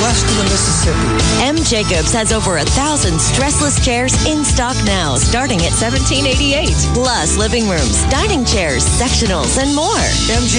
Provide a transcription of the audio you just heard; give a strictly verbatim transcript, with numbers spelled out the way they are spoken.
west of the Mississippi. M. Jacobs has over a thousand stressless chairs in stock now, starting at seventeen eighty-eight. Plus living rooms, dining chairs, sectionals, and more. M J